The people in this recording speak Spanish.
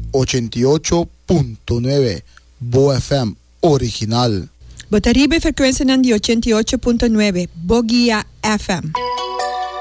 88.9 Bo FM original. Botaribe frequenza di 88.9 Bogia FM.